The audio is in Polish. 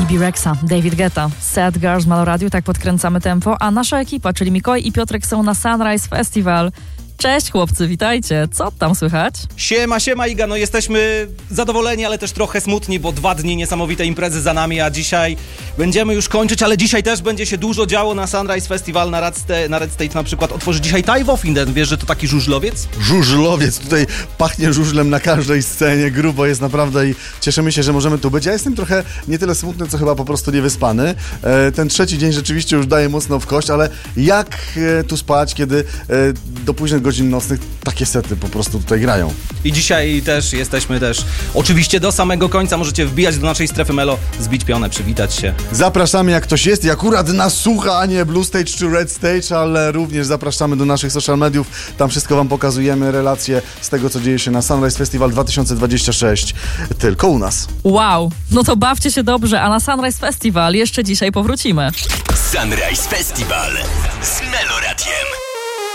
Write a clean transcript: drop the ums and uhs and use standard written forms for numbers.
Bibi Rexa, David Guetta, Sad Girls w Malo Radio, tak podkręcamy tempo, a nasza ekipa, czyli Mikołaj i Piotrek są na Sunrise Festival. Cześć chłopcy, witajcie. Co tam słychać? Siema Iga, no jesteśmy zadowoleni, ale też trochę smutni, bo 2 dni niesamowitej imprezy za nami, a dzisiaj będziemy już kończyć, ale dzisiaj też będzie się dużo działo na Sunrise Festival, na Red Stage na przykład otworzy dzisiaj Ty Wofinden, wiesz, że to taki żużlowiec? Żużlowiec, tutaj pachnie żużlem na każdej scenie, grubo jest naprawdę i cieszymy się, że możemy tu być. Ja jestem trochę nie tyle smutny, co chyba po prostu niewyspany. Ten trzeci dzień rzeczywiście już daje mocno w kość, ale jak tu spać, kiedy do późnych godzin nocnych takie sety po prostu tutaj grają. I dzisiaj też jesteśmy oczywiście do samego końca, możecie wbijać do naszej strefy Melo, zbić pionę, przywitać się. Zapraszamy, jak ktoś jest i akurat nas słucha, a nie Blue Stage czy Red Stage, ale również zapraszamy do naszych social mediów, tam wszystko wam pokazujemy, relacje z tego, co dzieje się na Sunrise Festival 2026, tylko u nas. Wow, no to bawcie się dobrze, a na Sunrise Festival jeszcze dzisiaj powrócimy. Sunrise Festival z Melo Radiem.